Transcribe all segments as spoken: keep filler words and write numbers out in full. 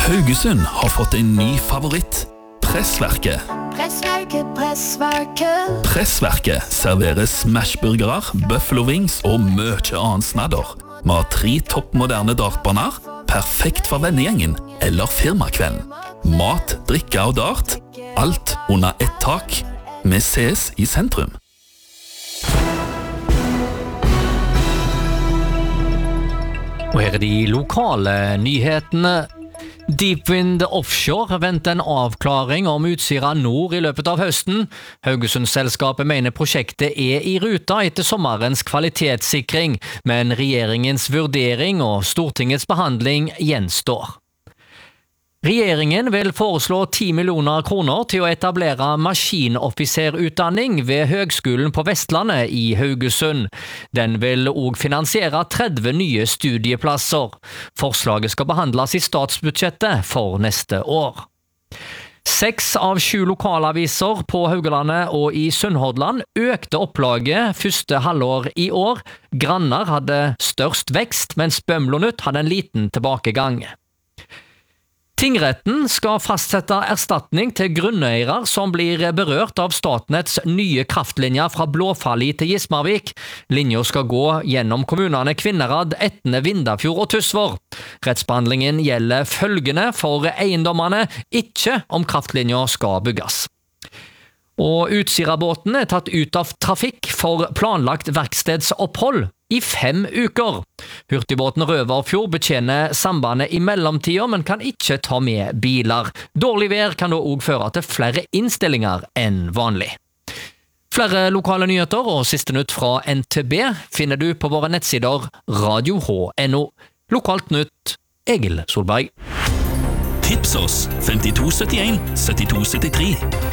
Haugesund har fått en ny favoritt. Pressverket. Pressverket, pressverket. Pressverket serverer smashburgere, buffalo wings og mye annen snadder. Vi har tre toppmoderne dartbaner, perfekt for vennegjengen eller firmakvelden. Mat, drikke og dart, alt under ett tak. Vi ses i sentrum. Og her er de lokale nyhetene. Deepwind Offshore venter en avklaring om Utsira Nord i løpet av høsten. Haugesund-selskapet mener prosjektet er i ruta etter sommerens kvalitetssikring, men regjeringens vurdering og Stortingets behandling gjenstår. Regjeringen vil foreslå ti millioner kroner til å etablere maskinoffiserutdanning ved Høgskolen på Vestlandet i Haugesund. Den vil også finansiere tretti nye studieplasser. Forslaget skal behandles i statsbudsjettet for neste år. Seks av sju lokalaviser på Haugalandet og i Sunnhordland økte opplaget første halvår i år. Grannar hadde størst vekst, mens Bømlo Nytt hadde en liten tilbakegang. Tingretten skal fastsette erstatning til grunneiere som blir berørt av Statnetts nye kraftlinjer fra Blåfalli til Gismarvik. Linja skal gå gjennom kommunene Kvinnherad, Etne, Vindafjord og Tysvær. Rettsbehandlingen gjelder følgende for eiendommene, ikke om kraftlinja skal bygges. Og Utsira-båten er tatt ut av trafikk for planlagt verkstedsopphold i fem uker. Hurtigbåten Røverfjord betjener sambandet i mellomtida, men kan ikke ta med biler. Dårlig vær kan da også føre til flere innstillinger enn vanlig. Flere lokale nyheter og siste nytt fra N T B finner du på våre nettsider radio h punktum n o. Lokalt nytt, Egil Solberg. Tips oss femtito syttien syttito syttitre.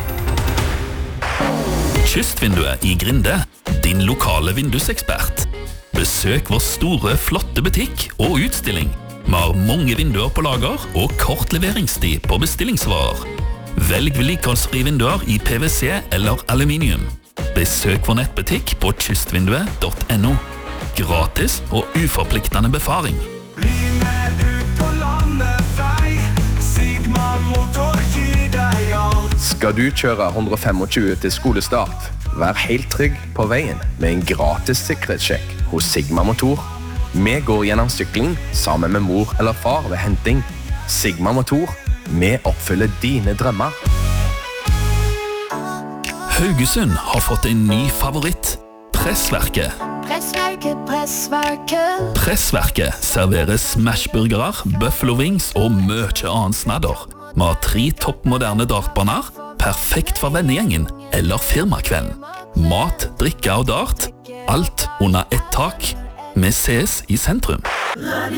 Kystvinduet i Grinde, din lokale vindusekspert. Besøk vår store, flotte butikk og utstilling. Vi har mange vinduer på lager og kort leveringstid på bestillingsvarer. Velg vedlikeholdsfrie vinduer i P V C eller aluminium. Besøk vår nettbutikk på kystvinduet punktum n o. Gratis og uforpliktende befaring. Bli med ut på landevei, Sigma Motor gir deg alt. Skal du kjøre hundre tjuefem til skolestart? Vær helt trygg på veien med en gratis sikkerhetssjekk hos Sigma Motor. Vi går gjennom sykling sammen med mor eller far ved henting. Sigma Motor, vi oppfyller dine drømmer. Haugesund har fått en ny favoritt. Pressverket. Pressverket, pressverket. Pressverket serverer smashburgere, buffalo wings og mye annen snadder. Vi har tre toppmoderne dartbaner, perfekt for vennegjengen eller firmakvelden. Mat, drikke og dart, alt under ett tak. Vi ses i sentrum.